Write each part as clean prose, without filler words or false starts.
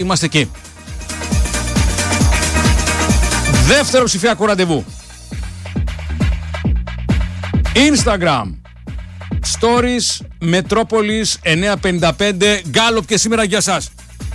Είμαστε εκεί. Δεύτερο ψηφιακό ραντεβού. Instagram Stories Μετρόπολης 955 Γκάλοπ και σήμερα για σας.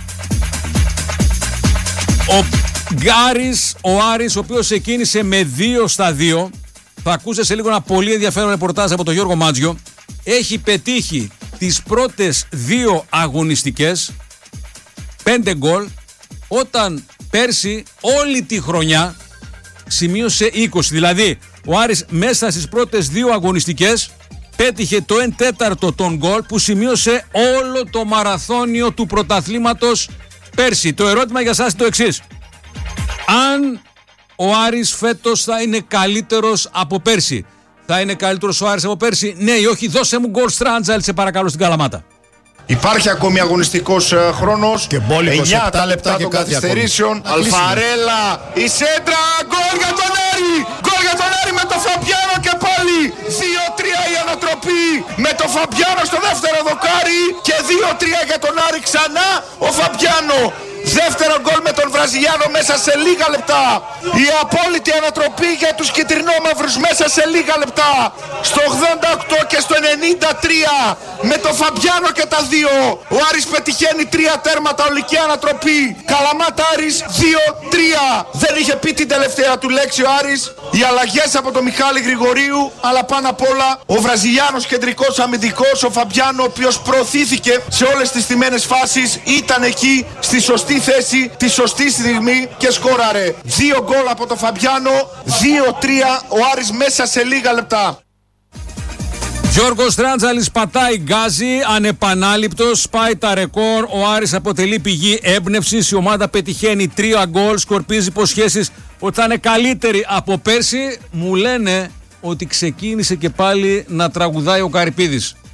Ο Άρης, ο οποίος εκκίνησε με 2-2, θα ακούσετε σε λίγο ένα πολύ ενδιαφέρον ρεπορτάζ από τον Γιώργο Μάτζιο, έχει πετύχει τις πρώτες 2 αγωνιστικές 5 γκολ, όταν πέρσι όλη τη χρονιά σημείωσε 20. Δηλαδή ο Άρης μέσα στις πρώτες 2 αγωνιστικές πέτυχε το 1/4 των γκολ που σημείωσε όλο το μαραθώνιο του πρωταθλήματος πέρσι. Το ερώτημα για σας είναι το εξής: αν ο Άρης φέτος θα είναι καλύτερος από πέρσι, θα είναι καλύτερος ο Άρης από πέρσι, ναι ή όχι? Δώσε μου γκολ Στράντζαλ, σε παρακαλώ, στην Καλαμάτα. Υπάρχει ακόμη αγωνιστικός χρόνος. Και μπόλικος 9 λεπτά των καθυστερήσεων. Αλφαρέλα, η σέντρα, γκολ για τον Άρη! Γκολ για τον Άρη με τον Φαμπιάνο και πάλι 2-3 η ανατροπή με τον Φαμπιάνο στο δεύτερο δοκάρι και 2-3 για τον Άρη ξανά ο Φαμπιάνο. Δεύτερο γκολ με τον Βραζιλιάνο μέσα σε λίγα λεπτά. Η απόλυτη ανατροπή για τους κυτρινόμαυρους μέσα σε λίγα λεπτά. Στο 88 και στο 93 με τον Φαμπιάνο και τα 2. Ο Άρης πετυχαίνει 3 τέρματα, ολική ανατροπή. Καλαμάτα Άρης 2-3. Δεν είχε πει την τελευταία του λέξη ο Άρης. Οι αλλαγές από τον Μιχάλη Γρηγορίου, αλλά πάνω απ' όλα ο Βραζιλιάνος κεντρικός αμυντικός, ο Φαμπιάνο, ο οποίος προωθήθηκε σε όλες τις τιμένες φάσεις, ήταν εκεί στη σωστή θέση, τη σωστή στιγμή και σκόραρε. 2 γκολ από τον Φαμπιάνο, 2-3 ο Άρης μέσα σε λίγα λεπτά. Γιώργος Στράντζαλης πατάει γκάζι, ανεπανάληπτος, σπάει τα ρεκόρ. Ο Άρης αποτελεί πηγή έμπνευσης. Η ομάδα πετυχαίνει 3 γκολ, σκορπίζει υποσχέσεις ότι θα είναι καλύτερη από πέρσι. Μου λένε ότι ξεκίνησε και πάλι να τραγουδάει ο Καρυπίδης.